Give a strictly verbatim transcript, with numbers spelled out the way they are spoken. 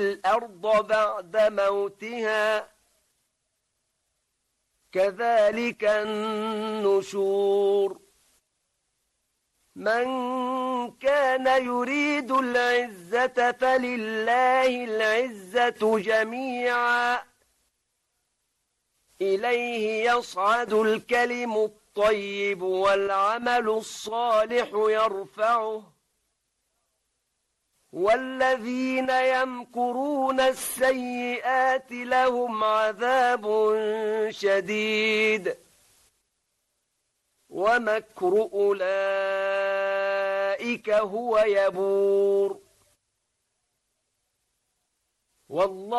الأرض بعد موتها كذلك النشور من كان يريد العزة فلله العزة جميعا إليه يصعد الكلم الطيب والعمل الصالح يرفعه والذين يمكرون السيئات لهم عذاب شديد ومكر أولئك هو يبور والله